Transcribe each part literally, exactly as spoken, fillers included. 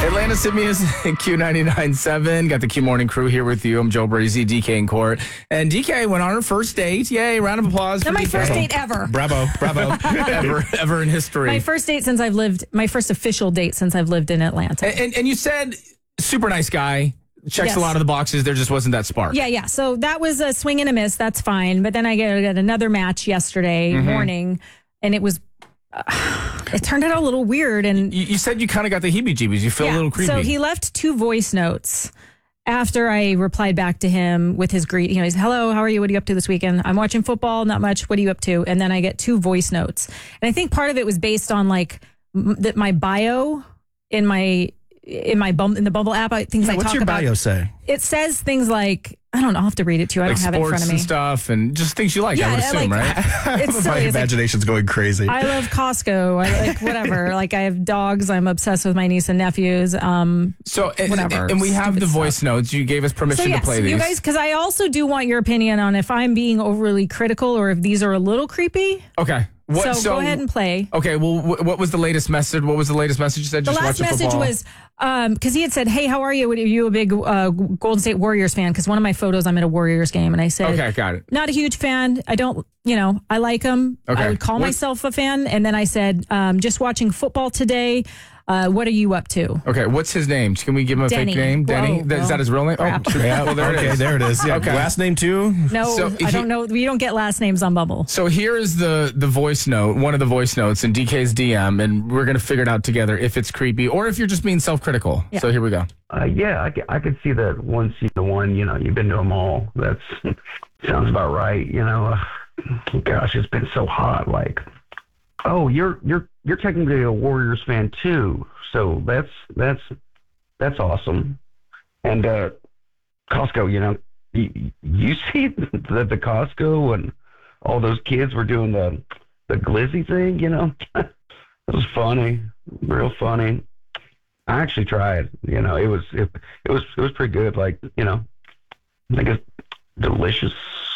Atlanta Sydney's Q ninety-nine point seven. Got the Q Morning Crew here with you. I'm Joe Brazy, D K in court. And D K went on her first date. Yay, round of applause. Not for my D K. first date ever. Bravo, bravo. ever, ever in history. My first date since I've lived, my first official date since I've lived in Atlanta. And, and, and you said, super nice guy, checks Yes. a lot of the boxes. There just wasn't that spark. Yeah, yeah. So that was a swing and a miss. That's fine. But then I got, got another match yesterday Mm-hmm. morning, and it was, uh, it turned out a little weird. And You, you said you kind of got the heebie-jeebies. You feel a yeah, little creepy. so he left two voice notes after I replied back to him with his greet. You know, he's, hello, how are you? What are you up to this weekend? I'm watching football, not much. What are you up to? And then I get two voice notes. And I think part of it was based on like m- that my bio in my in my bum in the Bumble app, I, things Yeah, I what's talk your about. bio say? It says things like, I don't know, I'll have to read it to you. I like don't have it in sports front of and me. stuff and just things you like, Yeah, I would assume, like- right? It's My silly. It's like, imagination's going crazy. I love Costco. I like whatever. Like I have dogs. I'm obsessed with my niece and nephews. Um, So, and, Whatever. and we have Stupid the stuff. voice notes. You gave us permission so yes, to play these. you guys, because I also do want your opinion on if I'm being overly critical or if these are a little creepy. Okay. What, so, go ahead and play. Okay, well, wh- what was the latest message? What was the latest message you said? The Just last watching message football? was because he had said, "Hey, how are you? Are you a big uh, Golden State Warriors fan?" Because one of my photos, I'm at a Warriors game, and I said, Okay, got it. Not a huge fan. I don't, you know, I like them. Okay. I would call What- myself a fan. And then I said, um, just watching football today. Uh, what are you up to? Okay, what's his name? Can we give him a Denny. fake name? Denny? Whoa, Th- Is well, that his real name? crap. Oh, yeah, well, there okay, it is. there it is. Yeah. Okay. Last name too? No, So I he- don't know. We don't get last names on Bumble. So here is the the voice note, one of the voice notes in D K's D M, and we're going to figure it out together if it's creepy or if you're just being self-critical. Yeah. So here we go. Uh, yeah, I, c- I could see that once you the one, you know, you've been to them all. That's sounds about right. You know, uh, gosh, it's been so hot. Like, oh, you're you're you're technically a Warriors fan too, so that's that's that's awesome. And uh, Costco, you know, you, you see that the Costco and all those kids were doing the the glizzy thing. You know, it was funny, real funny. I actually tried. You know, it was it, it was it was pretty good. Like, you know, I think it's delicious.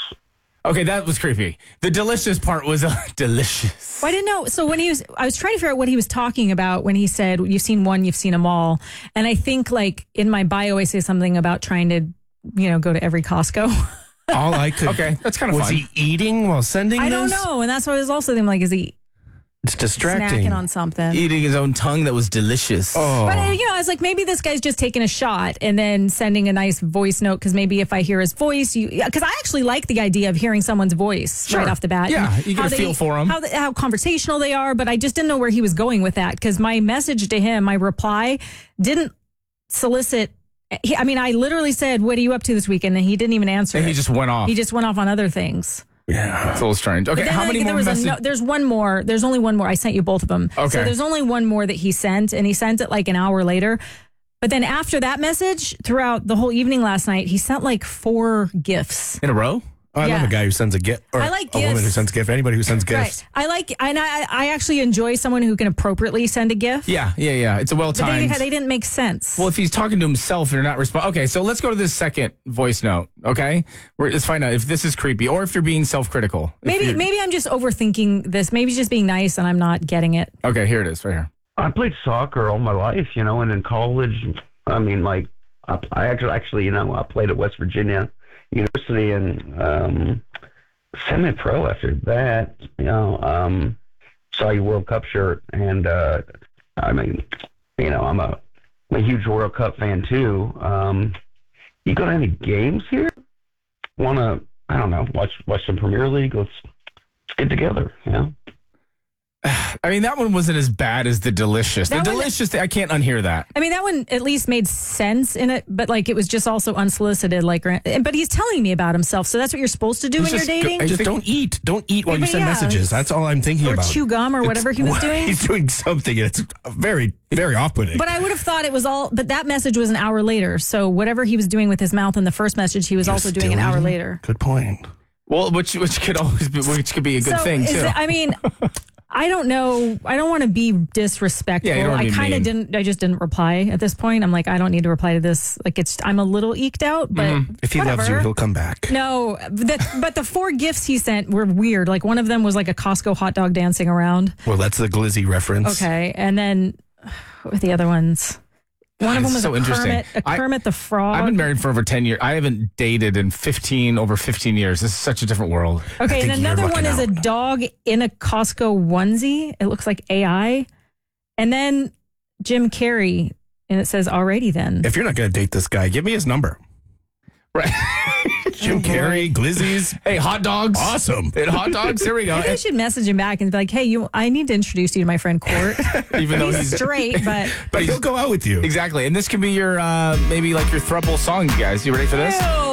Okay, that was creepy. The delicious part was uh, delicious. Well, I didn't know. So when he was, I was trying to figure out what he was talking about when he said, you've seen one, you've seen them all. And I think like in my bio, I say something about trying to, you know, go to every Costco. All I could. Okay, that's kind of Was fun. he eating while sending I this? don't know. And that's why I was also thinking like, is he It's distracting. snacking on something? Eating his own tongue that was delicious. Oh. But, uh, you know, I was like, maybe this guy's just taking a shot and then sending a nice voice note because maybe if I hear his voice, you because I actually like the idea of hearing someone's voice Sure. right off the bat. Yeah, and you get how a feel for 'em. How, they- how conversational they are, but I just didn't know where he was going with that because my message to him, my reply, didn't solicit. He, I mean, I literally said, what are you up to this weekend? And he didn't even answer And it. he just went off. He just went off on other things. Yeah. It's a little strange. Okay, Then, how like, many there more was a messages? no, there's one more. There's only one more. I sent you both of them. Okay. So there's only one more that he sent, and he sent it like an hour later. But then after that message, throughout the whole evening last night, he sent like four gifts. In a row? I Yeah. love a guy who sends a gift. Or I like a woman who gifts. sends a gift. Anybody who sends gifts. Right. I like, and I, I actually enjoy someone who can appropriately send a gift. Yeah, yeah, yeah. It's a well But they, timed. they didn't make sense. Well, if he's talking to himself and you're not responding. Okay, so let's go to this second voice note, okay? We're, let's find out if this is creepy or if you're being self-critical. If maybe, you're- maybe I'm just overthinking this. Maybe he's just being nice and I'm not getting it. Okay, here it is, right here. I played soccer all my life, you know, and in college, I mean, like, I, I actually, actually, you know, I played at West Virginia University and um, semi-pro after that, you know, um, saw your World Cup shirt, and uh, I mean, you know, I'm a, I'm a huge World Cup fan too. Um, you go to any games here? Want to, I don't know, watch watch some Premier League? Let's, let's get together, you know? I mean, that one wasn't as bad as the delicious. That the one- delicious, I can't unhear that. I mean, that one at least made sense in it, but like it was just also unsolicited. Like, but he's telling me about himself, so that's what you're supposed to do He's when you're just go- dating, I Just think- don't eat. Don't eat while Yeah, you but send yeah, messages. That's all I'm thinking or about. chew gum, or whatever he was It's- doing. He's doing something. And it's very, very off-putting. But I would have thought it was all. But that message was an hour later. So whatever he was doing with his mouth in the first message, he was You're also doing still an hour eating? later. Good point. Well, which which could always be, which could be a good so thing is too. it- I mean, I don't know. I don't want to be disrespectful. Yeah, you don't wanna I be kind of mean. didn't. I just didn't reply at this point. I'm like, I don't need to reply to this. Like, it's. I'm a little eked out, but Mm-hmm. If he loves you, whatever. he'll come back. No, the, but the four gifts he sent were weird. Like one of them was like a Costco hot dog dancing around. Well, that's the glizzy reference. Okay, and then what were the other ones? One of them It's was so a interesting. Kermit, a I- Kermit the Frog. I've been married for over ten years. I haven't dated in fifteen, over fifteen years. This is such a different world. Okay, think and you're another one looking is a out. dog in a Costco onesie. It looks like A I. And then Jim Carrey, and it says, alrighty then. If you're not going to date this guy, give me his number. Right. Jim Carrey, Glizzy's. Hey, hot dogs. Awesome. And hot dogs. Here we go. Maybe I should message him back and be like, hey, you, I need to introduce you to my friend Court. Even though He's he's straight, but But he'll go out with you. exactly. And this can be your uh, maybe like your throuple song, you guys. You ready for this? Ew.